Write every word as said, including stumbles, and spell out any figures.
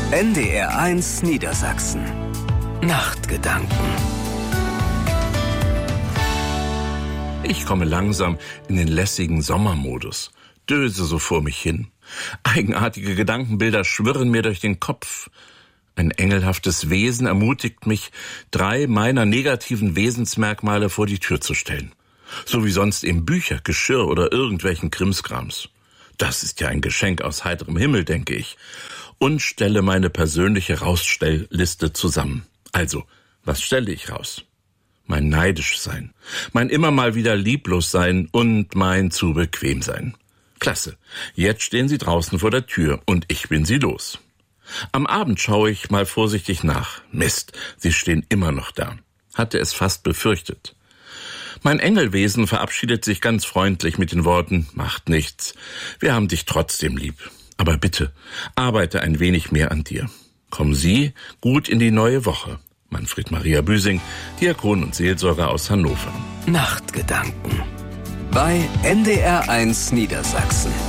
N D R eins Niedersachsen. Nachtgedanken. Ich komme langsam in den lässigen Sommermodus, döse so vor mich hin. Eigenartige Gedankenbilder schwirren mir durch den Kopf. Ein engelhaftes Wesen ermutigt mich, drei meiner negativen Wesensmerkmale vor die Tür zu stellen. So wie sonst eben Bücher, Geschirr oder irgendwelchen Krimskrams. Das ist ja ein Geschenk aus heiterem Himmel, denke ich. Und stelle meine persönliche Rausstellliste zusammen. Also, was stelle ich raus? Mein Neidischsein, mein immer mal wieder Lieblossein und mein zu bequem sein. Klasse, jetzt stehen sie draußen vor der Tür und ich bin sie los. Am Abend schaue ich mal vorsichtig nach. Mist, sie stehen immer noch da. Hatte es fast befürchtet. Mein Engelwesen verabschiedet sich ganz freundlich mit den Worten, macht nichts, wir haben dich trotzdem lieb. Aber bitte, arbeite ein wenig mehr an dir. Kommen Sie gut in die neue Woche. Manfred Maria Büsing, Diakon und Seelsorger aus Hannover. Nachtgedanken bei N D R eins Niedersachsen.